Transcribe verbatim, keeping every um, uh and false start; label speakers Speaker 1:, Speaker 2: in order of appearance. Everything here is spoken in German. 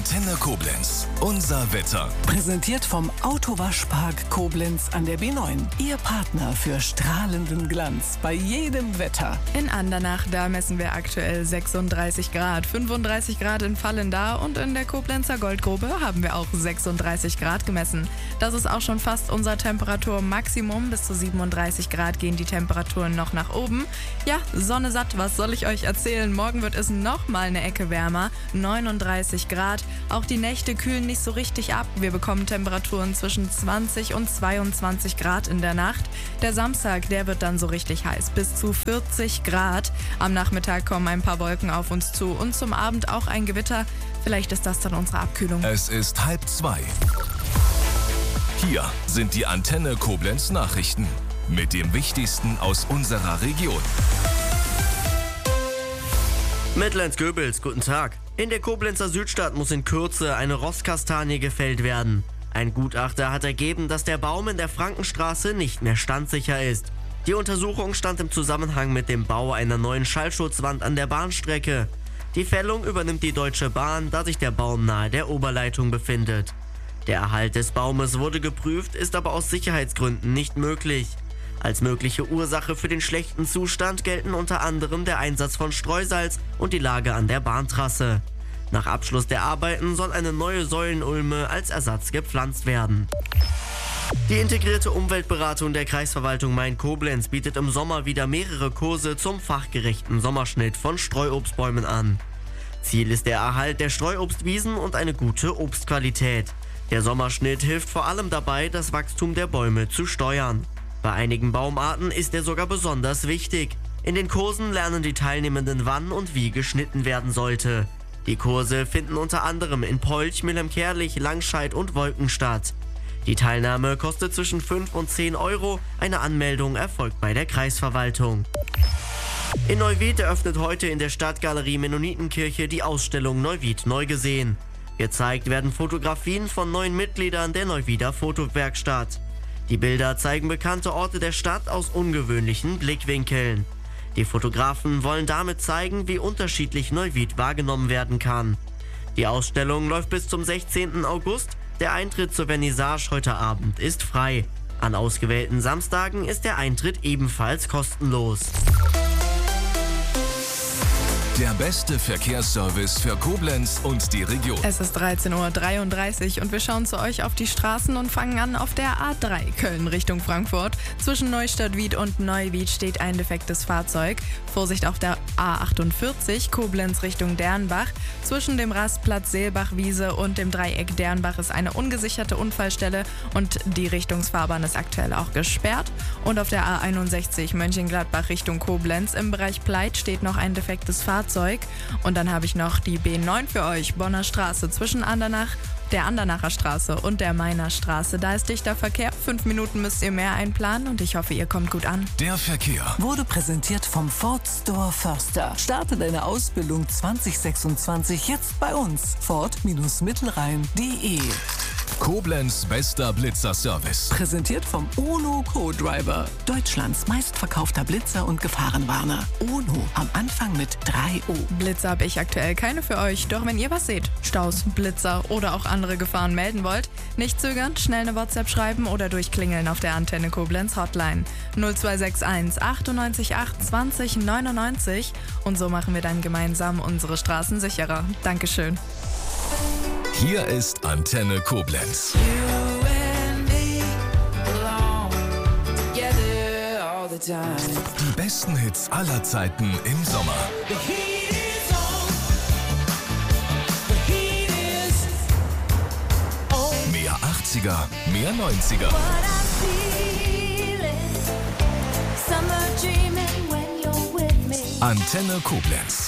Speaker 1: Antenne Koblenz. Unser Wetter.
Speaker 2: Präsentiert vom Autowaschpark Koblenz an der B neun. Ihr Partner für strahlenden Glanz bei jedem Wetter.
Speaker 3: In Andernach, da messen wir aktuell sechsunddreißig Grad. fünfunddreißig Grad in Vallendar und in der Koblenzer Goldgrube haben wir auch sechsunddreißig Grad gemessen. Das ist auch schon fast unser Temperaturmaximum. Bis zu siebenunddreißig Grad gehen die Temperaturen noch nach oben. Ja, Sonne satt, was soll ich euch erzählen? Morgen wird es noch mal eine Ecke wärmer. neununddreißig Grad. Auch die Nächte kühlen nicht so richtig ab. Wir bekommen Temperaturen zwischen zwanzig und zweiundzwanzig Grad in der Nacht. Der Samstag, der wird dann so richtig heiß. Bis zu vierzig Grad. Am Nachmittag kommen ein paar Wolken auf uns zu und zum Abend auch ein Gewitter. Vielleicht ist das dann unsere Abkühlung.
Speaker 1: Es ist halb zwei. Hier sind die Antenne Koblenz Nachrichten mit dem Wichtigsten aus unserer Region.
Speaker 4: Mittelland-Göbels, guten Tag. In der Koblenzer Südstadt muss in Kürze eine Rosskastanie gefällt werden. Ein Gutachter hat ergeben, dass der Baum in der Frankenstraße nicht mehr standsicher ist. Die Untersuchung stand im Zusammenhang mit dem Bau einer neuen Schallschutzwand an der Bahnstrecke. Die Fällung übernimmt die Deutsche Bahn, da sich der Baum nahe der Oberleitung befindet. Der Erhalt des Baumes wurde geprüft, ist aber aus Sicherheitsgründen nicht möglich. Als mögliche Ursache für den schlechten Zustand gelten unter anderem der Einsatz von Streusalz und die Lage an der Bahntrasse. Nach Abschluss der Arbeiten soll eine neue Säulenulme als Ersatz gepflanzt werden. Die integrierte Umweltberatung der Kreisverwaltung Main-Koblenz bietet im Sommer wieder mehrere Kurse zum fachgerechten Sommerschnitt von Streuobstbäumen an. Ziel ist der Erhalt der Streuobstwiesen und eine gute Obstqualität. Der Sommerschnitt hilft vor allem dabei, das Wachstum der Bäume zu steuern. Bei einigen Baumarten ist er sogar besonders wichtig. In den Kursen lernen die Teilnehmenden, wann und wie geschnitten werden sollte. Die Kurse finden unter anderem in Polch, Mülheim-Kerlich, Langscheid und Wolken statt. Die Teilnahme kostet zwischen fünf und zehn Euro. Eine Anmeldung erfolgt bei der Kreisverwaltung. In Neuwied eröffnet heute in der Stadtgalerie Mennonitenkirche die Ausstellung Neuwied neu gesehen. Gezeigt werden Fotografien von neuen Mitgliedern der Neuwieder Fotowerkstatt. Die Bilder zeigen bekannte Orte der Stadt aus ungewöhnlichen Blickwinkeln. Die Fotografen wollen damit zeigen, wie unterschiedlich Neuwied wahrgenommen werden kann. Die Ausstellung läuft bis zum sechzehnten August. Der Eintritt zur Vernissage heute Abend ist frei. An ausgewählten Samstagen ist der Eintritt ebenfalls kostenlos.
Speaker 1: Der beste Verkehrsservice für Koblenz und die Region.
Speaker 3: Es ist dreizehn Uhr dreiunddreißig und wir schauen zu euch auf die Straßen und fangen an auf der A drei Köln Richtung Frankfurt. Zwischen Neustadt-Wied und Neuwied steht ein defektes Fahrzeug. Vorsicht auf der A achtundvierzig Koblenz Richtung Dernbach. Zwischen dem Rastplatz Seelbach-Wiese und dem Dreieck Dernbach ist eine ungesicherte Unfallstelle und die Richtungsfahrbahn ist aktuell auch gesperrt. Und auf der A einundsechzig Mönchengladbach Richtung Koblenz im Bereich Pleit steht noch ein defektes Fahrzeug. Und dann habe ich noch die B neun für euch, Bonner Straße zwischen Andernach, der Andernacher Straße und der Mainer Straße. Da ist dichter Verkehr. Fünf Minuten müsst ihr mehr einplanen und ich hoffe, ihr kommt gut an.
Speaker 1: Der Verkehr
Speaker 2: Wurde präsentiert vom Ford Store Förster. Starte deine Ausbildung zwanzig sechsundzwanzig jetzt bei uns. Ford-Mittelrhein punkt de.
Speaker 1: Koblenz bester Blitzer-Service.
Speaker 2: Präsentiert vom UNO Co-Driver. Deutschlands meistverkaufter Blitzer und Gefahrenwarner. UNO am Anfang mit drei O.
Speaker 3: Blitzer habe ich aktuell keine für euch, doch wenn ihr was seht, Staus, Blitzer oder auch andere Gefahren melden wollt, nicht zögern, schnell eine WhatsApp schreiben oder durchklingeln auf der Antenne Koblenz Hotline null zwei sechs eins achtundneunzig acht zwanzig neunundneunzig und so machen wir dann gemeinsam unsere Straßen sicherer. Dankeschön.
Speaker 1: Hier ist Antenne Koblenz. Die besten Hits aller Zeiten im Sommer. Mehr achtziger, mehr neunziger. Antenne Koblenz.